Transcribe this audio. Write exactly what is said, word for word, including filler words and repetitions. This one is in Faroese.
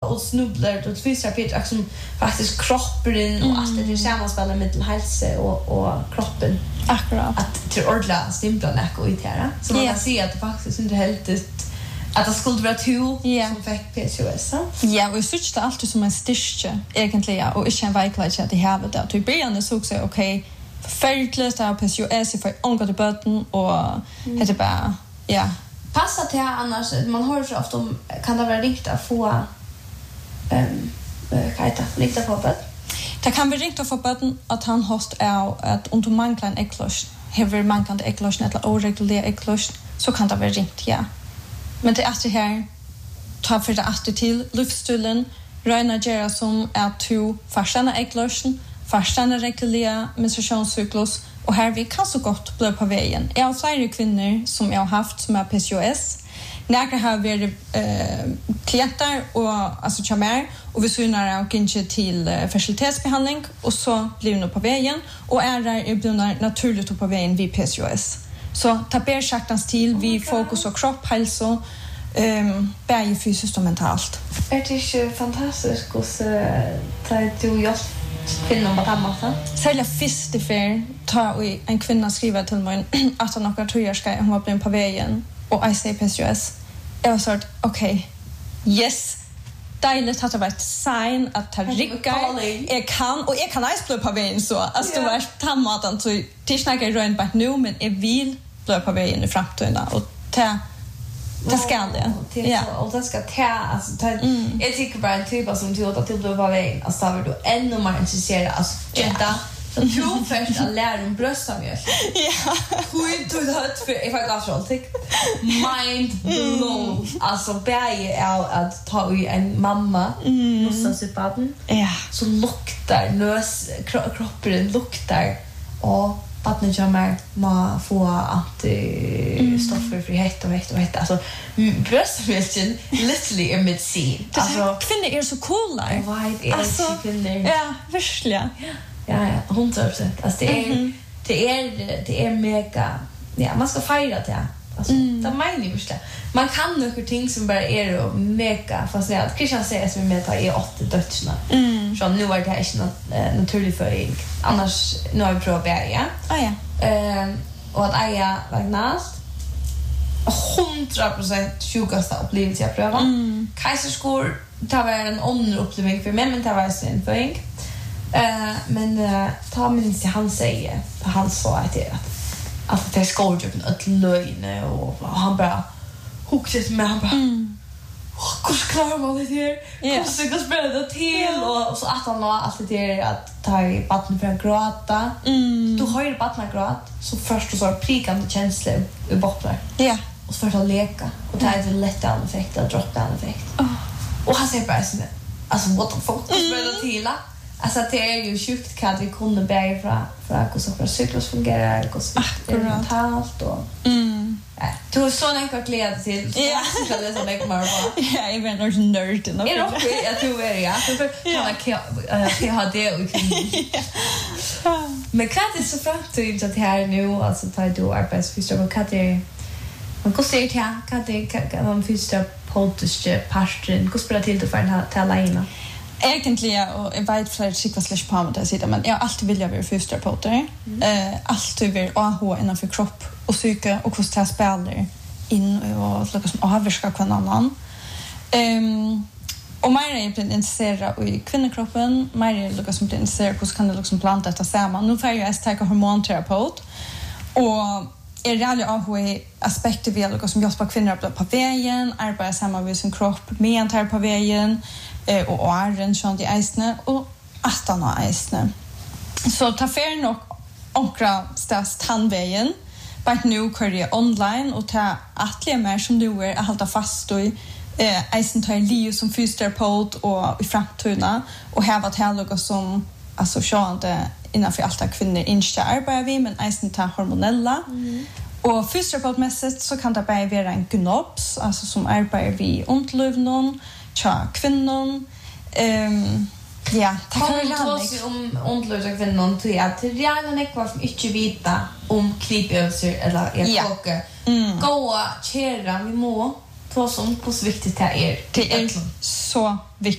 och snubblar och fysioterapi som faktiskt kroppen och allt det sammanspelar med hälsa och och kroppen. Akkurat. Att till ordla stämpla näck och i det. Så man kan se att det faktiskt inte helt att det skulle vara två yeah. som fick P C O S. Ja, och jag syns det alltid som en styrke egentligen och inte en veiklighet att det här det. Till början så också okej, förfärligt att P C O S för ungdomar böten och mm. det bara ja. Passa till annars man hör så ofta om kan det vara riktigt att få ehm vad heter det? Riktigt på böt. Det kan vara riktigt att få böten att han host är att om du manglar en äggloss, har manglande äggloss eller oreglerad äggloss så kan det vara riktigt ja. Men det är att det här tar för det att till luftstullen röna gera som är två förstana ägglossen, förstana reguljära menstruationscyklus och här vi kan så gott bli på vägen. Jag har flera kvinnor som jag har haft som är P C O S. Några har varit eh, klienter och alltså chamär och vi synar och inte till eh, fertilitetsbehandling och så blir vi nu på vägen och är där är blir naturligt på vägen vid P C O S. Så ta ber saktans till vi fokus på kropp, hälsa, ehm både fysiskt och mentalt. Är det inte fantastiskt hur tar du just kvinnor på tamma? Särskilt första för ta och en kvinna skriver till mig att hon några tror jag ska hon var på vägen och I say P C O S. Jag var så att okej. Yes. Dejligt att det var ett sign att ta rickar. Jag kan och jag kan inte bli på vägen så. Alltså det var tammaten så det snackar runt på nu men jag vill bli på vägen i framtiden och ta det ska det. Ja, och det ska ta alltså ta jag tycker bara en typ som till att till bli på vägen alltså var du ännu mer intresserad alltså inte så tror först att lära en bröstmjölk. Ja. Hur tog det hött för if I got all tick mind blown. Alltså bäge är att ta i en mamma måste sitt barn. Ja. Så luktar nös kroppen luktar och barnet kommer må få antistoffer för hett och hett och hett. Alltså bröstmjölken literally är medicin. Alltså kvinnor är så coola. Vad är det kvinnor? Ja, verkligen. Ja, ja, hundra procent. Alltså det är mm-hmm. det är det är mega. Ja, man ska fira det. Alltså mm. det menar ju verkligen. Man kan några ting som bara är mega fascinerande. Christian säger som med att är åtta dödsna. Mm. Så nu är det här inte naturligt för jag. Annars nu har vi provat ja. Ah ja. Ehm och att äga vagnast hundra procent sjukaste upplevelse jag prövar. Mm. Kaiserskor det var en annan upplevelse för mig men det var en föring. Uh, men uh, ta minst han säger för han sa att det att det ska ju ett lögn och, och han bara hukade med han bara mm. hur klarar man det här? Hur ska jag spela det till? Och, och så att han la allt det där att ta i batten för att gråta. Mm. Du har ju batten att gråta så först och så prikande känslor i botten. Ja. Yeah. Och så först att leka och det är en lätt an effekt eller drop down effekt. Oh. Och han säger bara sådär alltså what the fuck? Hur spelar det till? Alltså det är ju sjukt att vi kunde börja från från hur cyklus fungerar, hur det är mentalt och mm. Ja, du har så mycket att lära till. Ja, så det är så mycket mer på. Ja, jag är en nörd i något. Är det okej? Jag tror det, ja. För kan ha det och men kan det så framtid att här nu alltså tar du arbetsfysioterapi kan det man går se till kan det kan man fysioterapeutiska pastorn går spela till det för att ta lägga egentligen och jag vet flera skickas slash på med det sidan men jag har alltid vill jag vara fysioterapeut. Mm. Eh alltid vill A H inom för kropp och psyke och hur det spelar in och liksom avvarska på en annan. Ehm och mer är jag intresserad i kvinnokroppen, mer är jag liksom intresserad hur kan det liksom blanda detta samman. Nu får jag ju ta hormonterapeut och är realia A H aspekter vi alltså som jobbar på kvinnor på vägen, arbetar samman med sin kropp med antar på vägen. Eh, och åren som de eisne och attarna eisne. Så ta för nog onkra stas tandvägen. Bara nu kör jag online och ta atliga mer som du är att hålla fast i eh, eisen tar Leo som fysioterapeut och i framtiden och här var det något som alltså sjönde innanför allt kvinnor inte arbetar vi men eisen tar hormonella. Mm. Och fysioterapeutmässigt så kan det bara vara en gnops alltså som arbetar vi ontlövnon tja kvinnor ehm ja det kan vi läsa om ontlösa kvinnor till att det är en kvar som inte vita om knipövser eller är koke gå kära vi må två som hur viktigt det är det är så viktigt